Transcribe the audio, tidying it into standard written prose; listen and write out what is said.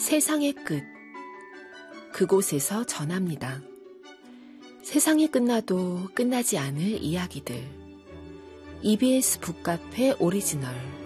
세상의 끝. 그곳에서 전합니다. 세상이 끝나도 끝나지 않을 이야기들. EBS 북카페 오리지널.